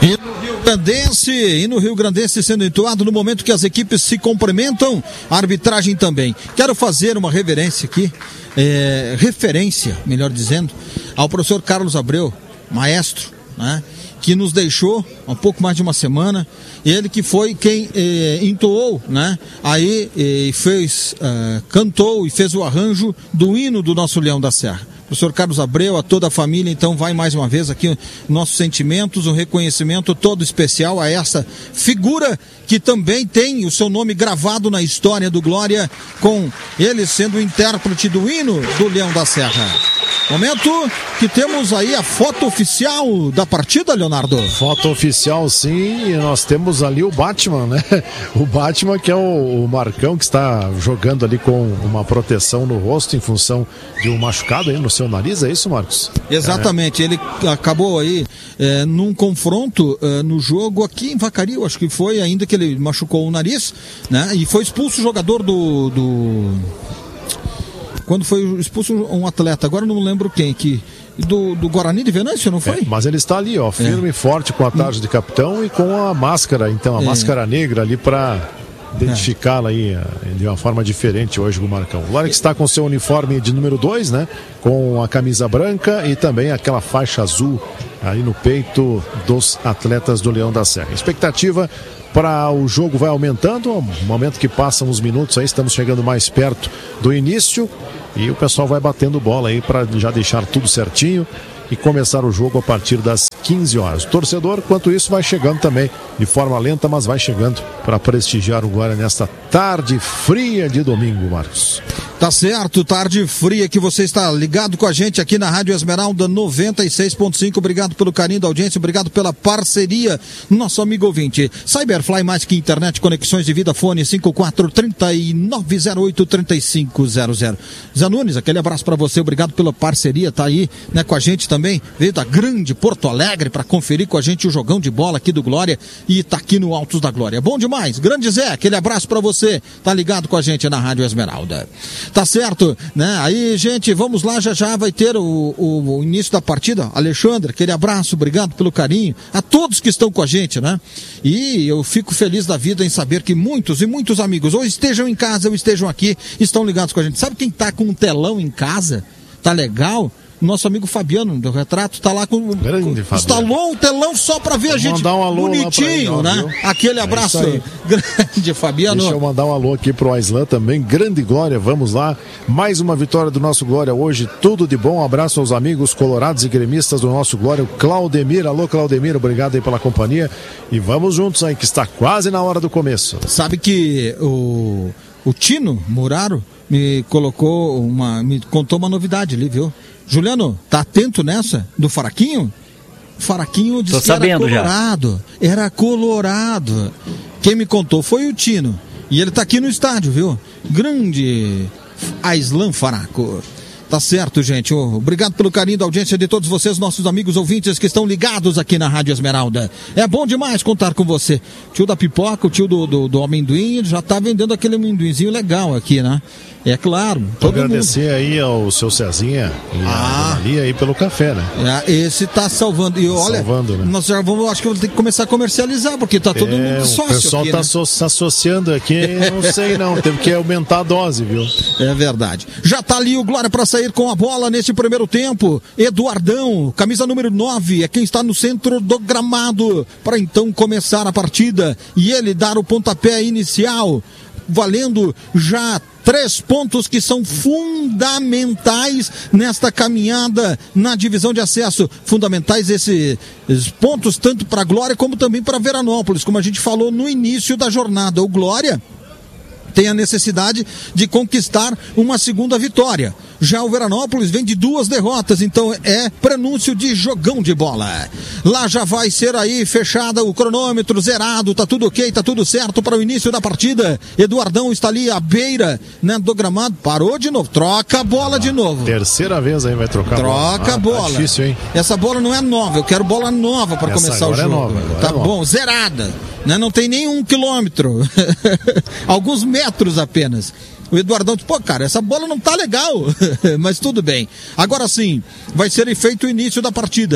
E no Rio Grandense sendo entoado no momento que as equipes se cumprimentam, a arbitragem também. Quero fazer uma referência aqui, melhor dizendo, ao professor Carlos Abreu, maestro, né, que nos deixou há um pouco mais de uma semana. Ele que foi quem entoou, né, aí cantou e fez o arranjo do hino do nosso Leão da Serra. Professor Carlos Abreu, a toda a família, então vai mais uma vez aqui nossos sentimentos, um reconhecimento todo especial a essa figura que também tem o seu nome gravado na história do Glória, com ele sendo o intérprete do hino do Leão da Serra. Momento que temos aí a foto oficial da partida, Leonardo. Foto oficial, sim, e nós temos ali o Batman, né? O Batman, que é o Marcão, que está jogando ali com uma proteção no rosto em função de um machucado aí no seu nariz, é isso, Marcos? Exatamente, ele acabou aí num confronto no jogo aqui em Vacaria, eu acho que foi, ainda que ele machucou o nariz, né? E foi expulso o jogador quando foi expulso um atleta, agora não lembro quem, do Guarani de Venâncio, não foi? Mas ele está ali, ó, firme e forte com a tarja de capitão e com a máscara, então, a máscara negra ali para identificá-la aí de uma forma diferente hoje o Marcão. O Glória que está com seu uniforme de número 2, né? Com a camisa branca e também aquela faixa azul aí no peito dos atletas do Leão da Serra. Expectativa para o jogo vai aumentando, no momento que passam os minutos aí, estamos chegando mais perto do início e o pessoal vai batendo bola aí para já deixar tudo certinho e começar o jogo a partir das 15 horas. O torcedor, quanto isso, vai chegando também de forma lenta, mas vai chegando para prestigiar o Glória nesta tarde fria de domingo, Marcos. Tá certo, tarde fria que você está ligado com a gente aqui na Rádio Esmeralda 96.5. Obrigado pelo carinho da audiência, obrigado pela parceria, nosso amigo ouvinte. Cyberfly, mais que internet, conexões de vida, fone 5439083500. Zé Nunes, aquele abraço para você, obrigado pela parceria, tá aí, né, com a gente também, veio da grande Porto Alegre para conferir com a gente o jogão de bola aqui do Glória e tá aqui no Altos da Glória. Bom demais, grande Zé, aquele abraço para você, tá ligado com a gente na Rádio Esmeralda. Tá certo, né? Aí, gente, vamos lá, já vai ter o início da partida. Alexandre, aquele abraço, obrigado pelo carinho, a todos que estão com a gente, né? E eu fico feliz da vida em saber que muitos e muitos amigos, ou estejam em casa ou estejam aqui, estão ligados com a gente. Sabe quem tá com um telão em casa? Tá legal? Nosso amigo Fabiano do Retrato tá lá com instalou um telão só para ver a gente mandar um alô bonitinho, né? Viu? Aquele abraço grande, Fabiano. Deixa eu mandar um alô aqui pro Aislan também, grande Glória, vamos lá, mais uma vitória do nosso Glória hoje, tudo de bom, um abraço aos amigos colorados e gremistas do nosso Glória, o Claudemir, alô Claudemir, obrigado aí pela companhia e vamos juntos aí que está quase na hora do começo. Sabe que o Tino Muraro me contou uma novidade ali, viu? Juliano, tá atento nessa do Faraquinho? O Faraquinho disse que era colorado. Já. Era colorado. Quem me contou foi o Tino. E ele tá aqui no estádio, viu? Grande Aislan Faraco. Tá certo, gente. Obrigado pelo carinho da audiência de todos vocês, nossos amigos ouvintes que estão ligados aqui na Rádio Esmeralda. É bom demais contar com você. Tio da pipoca, o tio do amendoim, já tá vendendo aquele amendoinzinho legal aqui, né? É claro. Agradecer aí ao seu Cezinha e a Maria aí pelo café, né? Esse tá salvando. E olha, né? Nós já vamos, acho que eu vou ter que começar a comercializar, porque tá todo mundo sócio. O pessoal aqui, tá se associando aqui, não sei não, teve que aumentar a dose, viu? É verdade. Já tá ali o Glória para sair com a bola neste primeiro tempo. Eduardão, camisa número 9, é quem está no centro do gramado para então começar a partida e ele dar o pontapé inicial, valendo já 3 pontos que são fundamentais nesta caminhada na divisão de acesso. Fundamentais esses pontos tanto para a Glória como também para Veranópolis, como a gente falou no início da jornada. O Glória tem a necessidade de conquistar uma segunda vitória. Já o Veranópolis vem de 2 derrotas, então é prenúncio de jogão de bola. Lá já vai ser aí fechada o cronômetro, zerado, tá tudo ok, tá tudo certo para o início da partida. Eduardão está ali à beira, né, do gramado, parou de novo, troca a bola de novo. Terceira vez aí vai trocar a bola. Tá difícil, hein? Essa bola não é nova, eu quero bola nova para começar o jogo. Nova, tá bom, zerada, né? Não tem nem 1 quilômetro, alguns metros apenas. O Eduardão disse, pô, cara, essa bola não tá legal, mas tudo bem. Agora sim, vai ser feito o início da partida.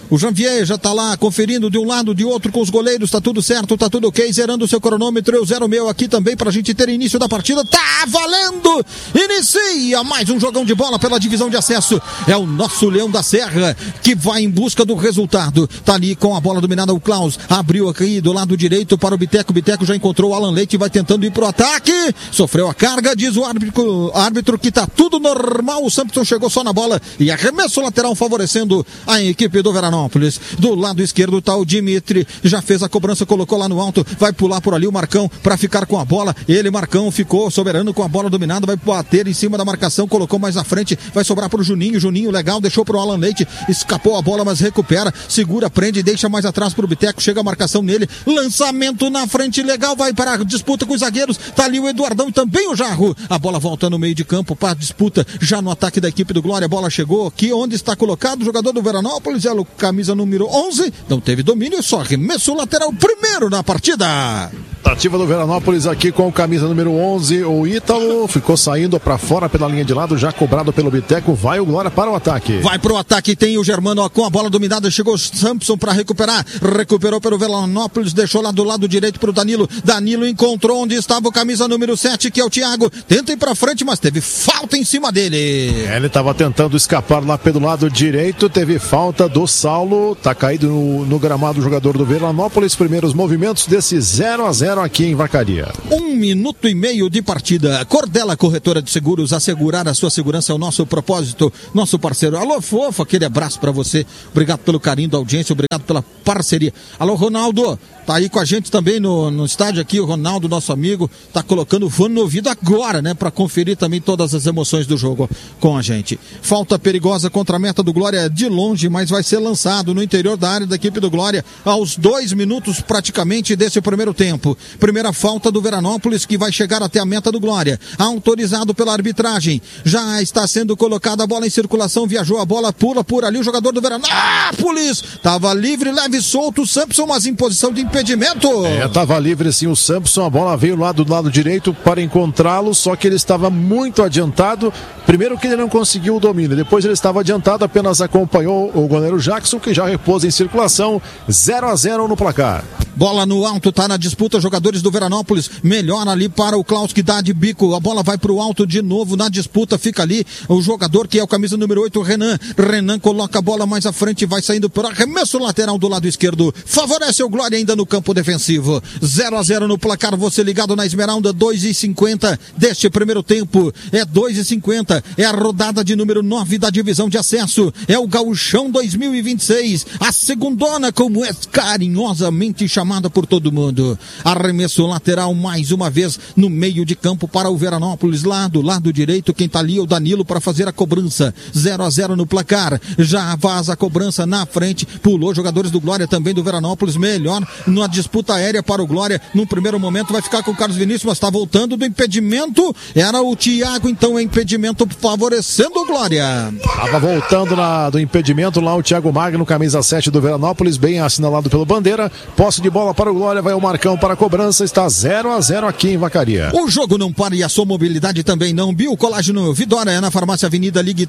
O Janvier já tá lá conferindo de um lado, de outro com os goleiros, tá tudo certo, tá tudo ok, zerando o seu cronômetro, eu zero o meu aqui também pra gente ter início da partida. Tá valendo! Inicia mais um jogão de bola pela divisão de acesso. É o nosso Leão da Serra que vai em busca do resultado. Tá ali com a bola dominada o Klaus, abriu aqui do lado direito para o Biteco. O Biteco já encontrou o Alan Leite e vai tentando ir pro ataque. Sofreu a carga, diz o árbitro que tá tudo normal. O Sampson chegou só na bola e arremesso lateral favorecendo a equipe do Veranópolis. Do lado esquerdo tá o Dimitri, já fez a cobrança, colocou lá no alto, vai pular por ali o Marcão para ficar com a bola. Ele, Marcão, ficou soberano com a bola dominada, vai bater em cima da marcação, colocou mais à frente, vai sobrar pro Juninho. Juninho legal, deixou pro Alan Leite, escapou a bola, mas recupera, segura, prende e deixa mais atrás pro Biteco, chega a marcação nele, lançamento na frente, legal, vai para a disputa com os zagueiros, tá ali o Eduardão e também o Jarro. A bola volta no meio de campo para a disputa, já no ataque da equipe do Glória. A bola chegou aqui onde está colocado o jogador do Veranópolis, é o camisa número 11, não teve domínio, só arremesso lateral primeiro na partida. Ativa do Veranópolis aqui com o camisa número 11, o Ítalo, ficou saindo para fora pela linha de lado, já cobrado pelo Biteco, vai o Glória para o ataque. Vai pro ataque, tem o Germano com a bola dominada, chegou o Sampson para recuperar, recuperou pelo Veranópolis, deixou lá do lado direito pro Danilo. Danilo encontrou onde estava o camisa número 7, que é o Thiago, tenta ir pra frente, mas teve falta em cima dele. Ele estava tentando escapar lá pelo lado direito, teve falta do Saulo, tá caído no gramado o jogador do Veranópolis. Primeiros movimentos desse 0-0 aqui em Vacaria. 1 minuto e meio de partida. Cordela Corretora de Seguros, assegurar a sua segurança é o nosso propósito, nosso parceiro. Alô, fofo, aquele abraço pra você, obrigado pelo carinho da audiência, obrigado pela parceria. Alô, Ronaldo, tá aí com a gente também no estádio aqui, o Ronaldo, nosso amigo, tá colocando o fone no ouvido agora, né, pra conferir também todas as emoções do jogo com a gente. Falta perigosa contra a meta do Glória de longe, mas vai ser lançado no interior da área da equipe do Glória aos 2 minutos praticamente desse primeiro tempo. Primeira falta do Veranópolis que vai chegar até a meta do Glória. Autorizado pela arbitragem. Já está sendo colocada a bola em circulação, viajou a bola, pula por ali o jogador do Veranópolis. Tava livre, leve e solto o Sampson, mas em posição de impedimento. Tava livre sim o Sampson, a bola veio lá do lado direito para encontrá-lo, só que ele estava muito adiantado. Primeiro que ele não conseguiu o domínio, depois ele estava adiantado, apenas acompanhou o goleiro Jackson, que já repôs em circulação. 0-0 no placar. Bola no alto, tá na disputa, jogadores do Veranópolis, melhor ali para o Klaus que dá de bico, a bola vai pro alto de novo, na disputa fica ali o jogador que é o camisa número 8, o Renan coloca a bola mais à frente, vai saindo por arremesso lateral do lado esquerdo, favorece o Glória ainda no campo defensivo. 0-0 no placar, você ligado na Esmeralda, 2:50 deste primeiro tempo, é 2:50, é a rodada de número 9 da divisão de acesso, é o Gauchão 2026, a segundona como é carinhosamente chamada por todo mundo. Arremesso lateral mais uma vez no meio de campo para o Veranópolis, lá do lado direito, quem tá ali é o Danilo para fazer a cobrança. 0-0 no placar, já vaza a cobrança na frente, pulou jogadores do Glória também do Veranópolis, melhor na disputa aérea para o Glória, num primeiro momento vai ficar com o Carlos Vinícius, mas tá voltando do impedimento, era o Thiago, então é impedimento favorecendo o Glória. Tava voltando do impedimento lá o Thiago Magno, camisa 7 do Veranópolis, bem assinalado pelo Bandeira, posse de bola para o Glória, vai o Marcão para a cobrança, está 0-0 aqui em Vacaria. O jogo não para e a sua mobilidade também não. Biocolágeno Vidora é na Farmácia Avenida, ligue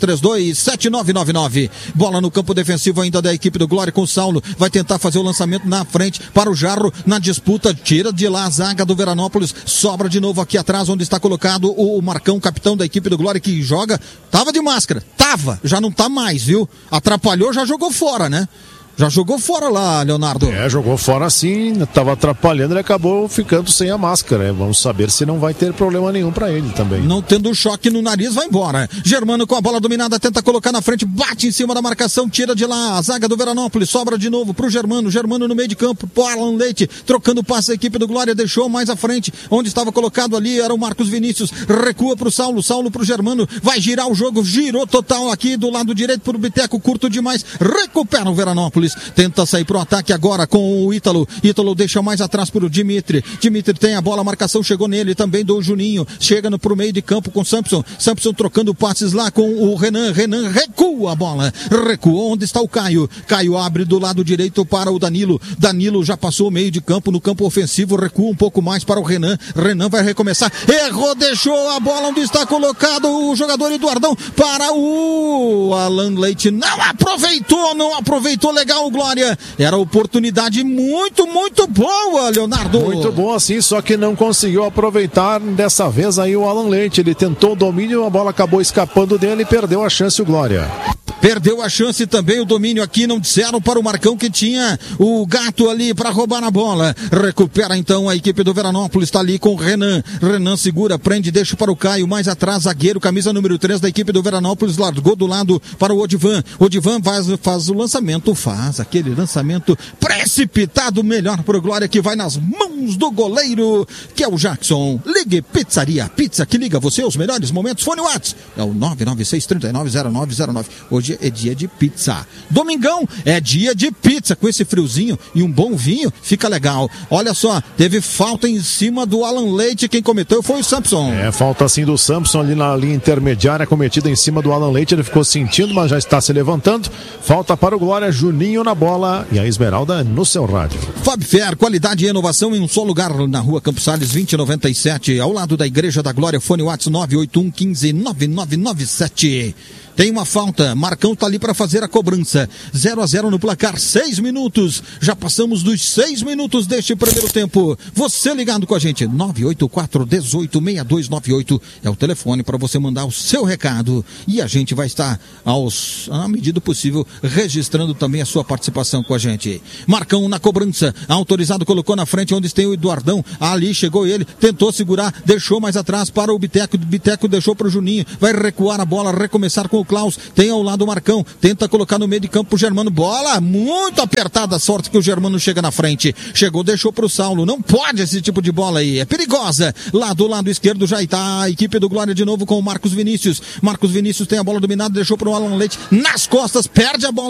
3232-7999. Bola no campo defensivo ainda da equipe do Glória com o Saulo, vai tentar fazer o lançamento na frente para o Jarro, na disputa, tira de lá a zaga do Veranópolis, sobra de novo aqui atrás onde está colocado o Marcão, capitão da equipe do Glória, que joga, tava de máscara, já não tá mais, viu? Atrapalhou, já jogou fora, né? Já jogou fora lá, Leonardo. Jogou fora sim, estava atrapalhando, ele acabou ficando sem a máscara. Vamos saber se não vai ter problema nenhum para ele também. Não tendo choque no nariz, vai embora. Germano com a bola dominada, tenta colocar na frente, bate em cima da marcação, tira de lá a zaga do Veranópolis, sobra de novo pro Germano no meio de campo, pro Alan Leite, trocando passe, a equipe do Glória deixou mais à frente, onde estava colocado ali era o Marcos Vinícius, recua pro Saulo pro Germano, vai girar o jogo, girou total aqui do lado direito pro Biteco, curto demais, recupera o Veranópolis. 2, tenta sair pro ataque agora com o Ítalo deixa mais atrás pro Dimitri tem a bola, a marcação chegou nele também do Juninho, chega pro meio de campo com o Samson trocando passes lá com o Renan recua a bola, onde está o Caio abre do lado direito para o Danilo já passou o meio de campo, no campo ofensivo, recua um pouco mais para o Renan vai recomeçar, errou, deixou a bola onde está colocado o jogador Eduardão para o Alan Leite, não aproveitou legal, Glória, era oportunidade muito boa, Leonardo. Muito boa, sim, só que não conseguiu aproveitar dessa vez aí o Alan Leite, ele tentou o domínio, a bola acabou escapando dele e perdeu a chance o Glória. Perdeu a chance também, o domínio aqui, não disseram para o Marcão que tinha o Gato ali para roubar a bola. Recupera então a equipe do Veranópolis, está ali com o Renan segura, prende, deixa para o Caio, mais atrás, zagueiro, camisa número 3 da equipe do Veranópolis, largou do lado para o Odivan faz o lançamento, faz aquele lançamento precipitado, melhor para o Glória, que vai nas mãos do goleiro, que é o Jackson. Ligue Pizzaria, pizza que liga você aos melhores momentos, fone WhatsApp, é o 996-390909. Hoje é dia de pizza. Domingão é dia de pizza. Com esse friozinho e um bom vinho, fica legal. Olha só, teve falta em cima do Alan Leite. Quem cometeu foi o Samson. Falta sim do Samson ali na linha intermediária, cometida em cima do Alan Leite. Ele ficou sentindo, mas já está se levantando. Falta para o Glória, Juninho na bola e a Esmeralda no seu rádio. Fabfer, qualidade e inovação em um só lugar, na rua Campos Sales 2097, ao lado da Igreja da Glória. Fone WhatsApp 981 15 9997. Tem uma falta, Marcão tá ali para fazer a cobrança. 0-0 no placar, 6 minutos. Já passamos dos 6 minutos deste primeiro tempo. Você ligado com a gente, 984-186298 é o telefone para você mandar o seu recado. E a gente vai estar, à medida do possível, registrando também a sua participação com a gente. Marcão na cobrança, autorizado, colocou na frente onde tem o Eduardão. Ali chegou ele, tentou segurar, deixou mais atrás para o Biteco. Biteco deixou para o Juninho, vai recuar a bola, recomeçar com o Klaus, tem ao lado o Marcão, tenta colocar no meio de campo o Germano, bola muito apertada, sorte que o Germano chega na frente, chegou, deixou pro Saulo, não pode esse tipo de bola aí, é perigosa, lá do lado esquerdo já está a equipe do Glória de novo com o Marcos Vinícius tem a bola dominada, deixou pro Alan Leite nas costas, perde a bola